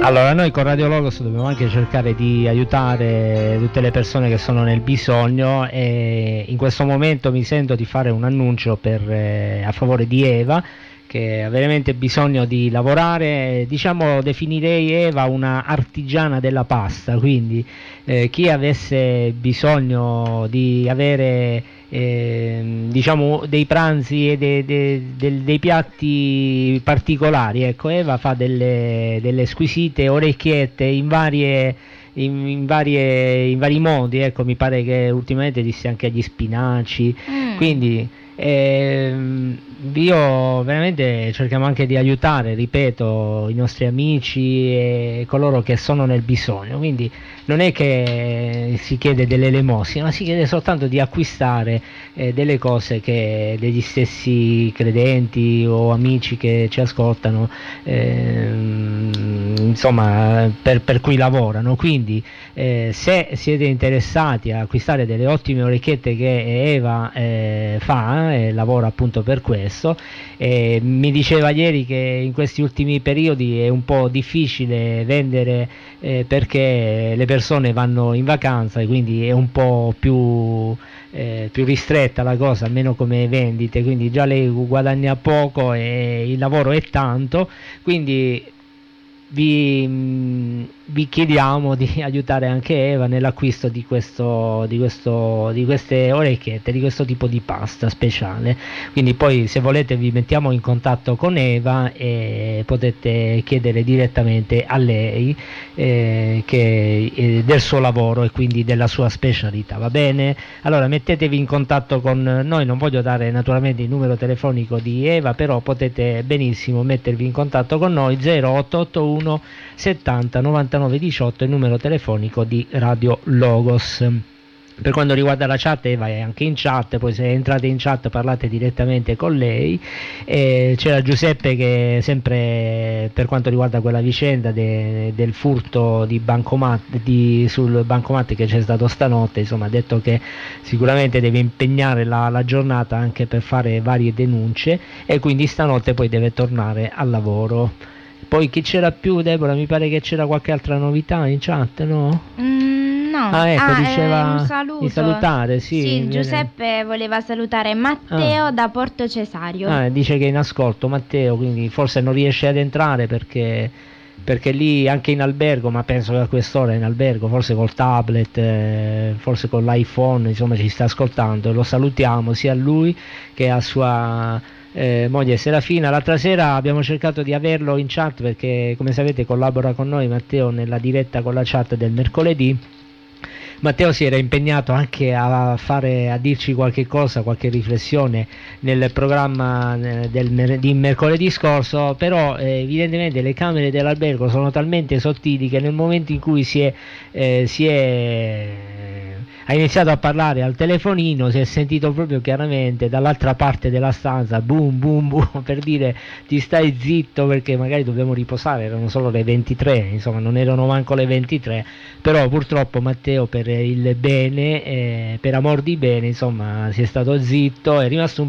Allora, noi con Radio Logos dobbiamo anche cercare di aiutare tutte le persone che sono nel bisogno, e in questo momento mi sento di fare un annuncio a favore di Eva, che ha veramente bisogno di lavorare. Diciamo, definirei Eva una artigiana della pasta, quindi chi avesse bisogno di avere diciamo dei pranzi e dei piatti particolari, ecco, Eva fa delle squisite orecchiette in vari modi, ecco. Mi pare che ultimamente disse anche agli spinaci, quindi io veramente cerchiamo anche di aiutare, ripeto, i nostri amici e coloro che sono nel bisogno, quindi non è che si chiede delle elemosine, ma si chiede soltanto di acquistare delle cose che degli stessi credenti o amici che ci ascoltano insomma per cui lavorano. Quindi se siete interessati a acquistare delle ottime orecchiette che Eva fa, lavora appunto per questo, mi diceva ieri che in questi ultimi periodi è un po' difficile vendere perché le persone vanno in vacanza, e quindi è un po' più ristretta la cosa, almeno come vendite, quindi già lei guadagna poco e il lavoro è tanto, quindi vi chiediamo di aiutare anche Eva nell'acquisto di queste orecchiette, di questo tipo di pasta speciale. Quindi poi, se volete, vi mettiamo in contatto con Eva e potete chiedere direttamente a lei del suo lavoro e quindi della sua specialità, va bene? Allora mettetevi in contatto con noi, non voglio dare naturalmente il numero telefonico di Eva, però potete benissimo mettervi in contatto con noi. 0881 70 99 18, il numero telefonico di Radio Logos. Per quanto riguarda la chat, Eva è anche in chat, poi se entrate in chat parlate direttamente con lei. C'era Giuseppe che sempre, per quanto riguarda quella vicenda del furto di sul bancomat che c'è stato stanotte, insomma, ha detto che sicuramente deve impegnare la giornata anche per fare varie denunce, e quindi stanotte poi deve tornare al lavoro. Poi chi c'era più, Deborah? Mi pare che c'era qualche altra novità in chat, no? No. Ecco, diceva un saluto. di salutare, sì. Giuseppe voleva salutare Matteo da Porto Cesario. Dice che è in ascolto Matteo, quindi forse non riesce ad entrare perché lì anche in albergo, ma penso che a quest'ora è in albergo, forse col tablet, forse con l'iPhone, insomma ci sta ascoltando. Lo salutiamo sia a lui che a sua moglie Serafina. L'altra sera abbiamo cercato di averlo in chat perché, come sapete, collabora con noi Matteo nella diretta con la chat del mercoledì. Matteo si era impegnato anche a dirci qualche cosa, qualche riflessione nel programma di mercoledì scorso, però evidentemente le camere dell'albergo sono talmente sottili che nel momento in cui ha iniziato a parlare al telefonino si è sentito proprio chiaramente dall'altra parte della stanza boom boom boom, per dire ti stai zitto perché magari dobbiamo riposare. Erano solo le 23, insomma non erano manco le 23, però purtroppo Matteo, per il bene, per amor di bene, insomma si è stato zitto, è rimasto un